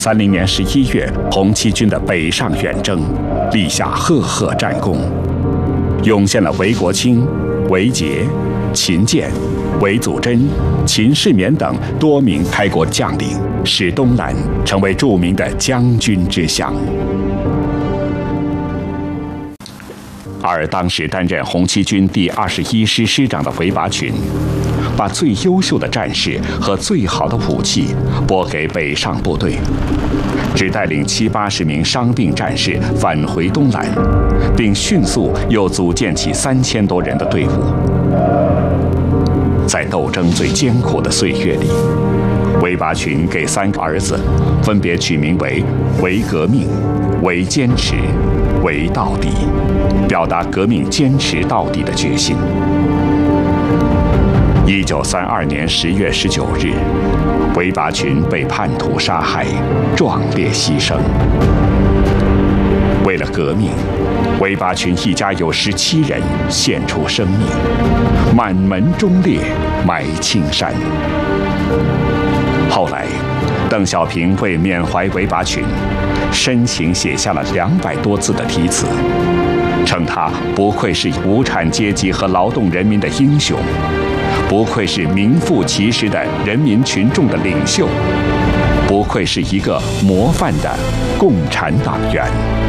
1930年11月，红七军的北上远征，立下赫赫战功，涌现了韦国清、韦杰、秦建、韦祖珍、秦世勉等多名开国将领，使东南成为著名的将军之乡。而当时担任红七军第21师师长的韦拔群，把最优秀的战士和最好的武器拨给北上部队，只带领70-80名伤病战士返回东南，并迅速又组建起3000多人的队伍。在斗争最艰苦的岁月里，韦拔群给3个儿子分别取名为韦革命、韦坚持、韦到底，表达革命坚持到底的决心。1932年10月19日，韦拔群被叛徒杀害，壮烈牺牲。为了革命，韦拔群一家有17人献出生命，满门忠烈，埋青山。后来，邓小平为缅怀韦拔群，深情写下了200多字的题词，称他不愧是无产阶级和劳动人民的英雄，不愧是名副其实的人民群众的领袖，不愧是一个模范的共产党员。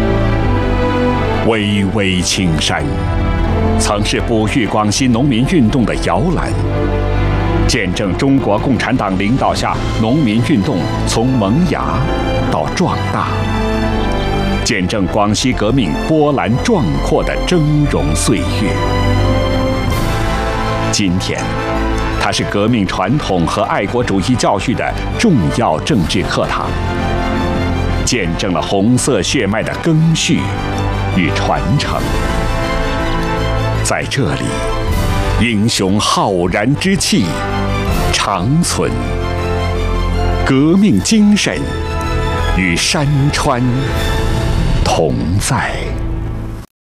巍巍青山，曾是哺育广西农民运动的摇篮，见证中国共产党领导下农民运动从萌芽到壮大，见证广西革命波澜壮阔的峥嵘岁月。今天，它是革命传统和爱国主义教育的重要政治课堂，见证了红色血脉的赓续与传承。在这里，英雄浩然之气长存，革命精神与山川同在。